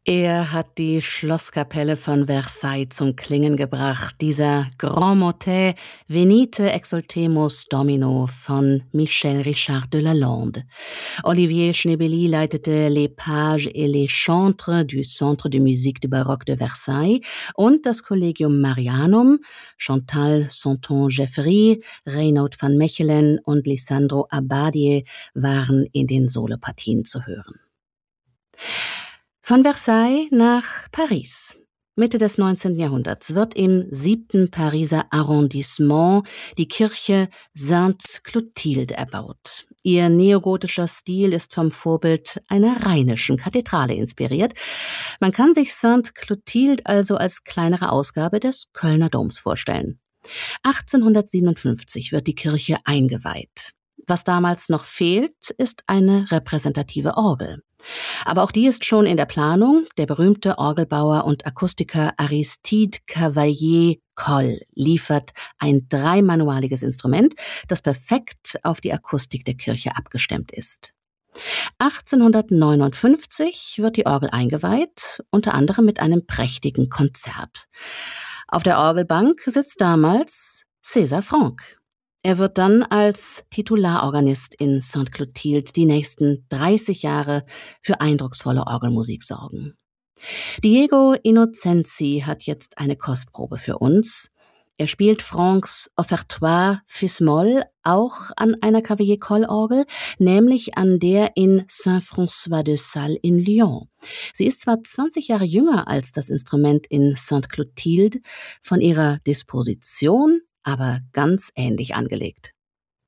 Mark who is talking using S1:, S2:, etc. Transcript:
S1: Er hat die Schlosskapelle von Versailles zum Klingen gebracht, dieser Grand Motet Venite exultemus Domino von Michel Richard de Lalande. Olivier Schnebely leitete Les Pages et les Chantres du Centre de Musique du Baroque de Versailles und das Collegium Marianum, Chantal Santon-Jeffrey, Reinoud van Mechelen und Lisandro Abadie waren in den Solopartien zu hören. Von Versailles nach Paris. Mitte des 19. Jahrhunderts wird im 7. Pariser Arrondissement die Kirche Sainte-Clotilde erbaut. Ihr neogotischer Stil ist vom Vorbild einer rheinischen Kathedrale inspiriert. Man kann sich Sainte-Clotilde also als kleinere Ausgabe des Kölner Doms vorstellen. 1857 wird die Kirche eingeweiht. Was damals noch fehlt, ist eine repräsentative Orgel. Aber auch die ist schon in der Planung. Der berühmte Orgelbauer und Akustiker Aristide Cavalier-Coll liefert ein dreimanualiges Instrument, das perfekt auf die Akustik der Kirche abgestimmt ist. 1859 wird die Orgel eingeweiht, unter anderem mit einem prächtigen Konzert. Auf der Orgelbank sitzt damals César Franck. Er wird dann als Titularorganist in Sainte-Clotilde die nächsten 30 Jahre für eindrucksvolle Orgelmusik sorgen. Diego Innocenzi hat jetzt eine Kostprobe für uns. Er spielt Francs Offertoire Fis-Moll auch an einer Cavalier-Coll-Orgel, nämlich an der in Saint-François-de-Sales in Lyon. Sie ist zwar 20 Jahre jünger als das Instrument in Sainte-Clotilde, von ihrer Disposition aber ganz ähnlich angelegt.